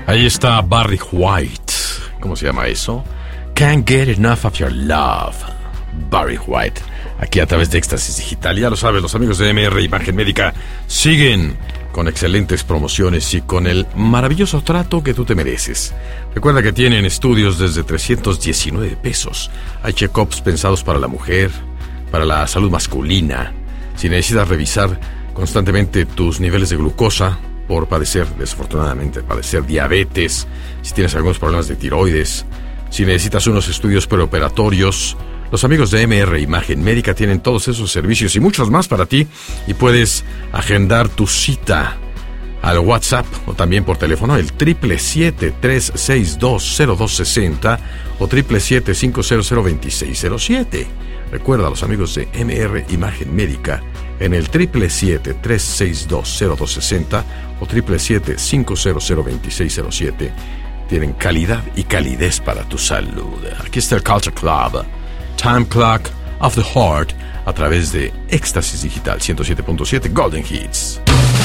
Ahí está Barry White. ¿Cómo se llama eso? Can't Get Enough of Your Love. Barry White. Aquí a través de Éxtasis Digital. Ya lo sabes, los amigos de MR Imagen Médica siguen con excelentes promociones y con el maravilloso trato que tú te mereces. Recuerda que tienen estudios desde 319 pesos. Hay check-ups pensados para la mujer, para la salud masculina. Si necesitas revisar constantemente tus niveles de glucosa por desafortunadamente padecer diabetes, si tienes algunos problemas de tiroides, si necesitas unos estudios preoperatorios, los amigos de MR Imagen Médica tienen todos esos servicios y muchos más para ti, y puedes agendar tu cita al WhatsApp o también por teléfono, el 777-362-0260 o 777-500-2607. Recuerda a los amigos de MR Imagen Médica en el 777-362-0260 o 777-500-2607. Tienen calidad y calidez para tu salud. Aquí está el Culture Club, Time Clock of the Heart, a través de Éxtasis Digital 107.7 Golden Hits.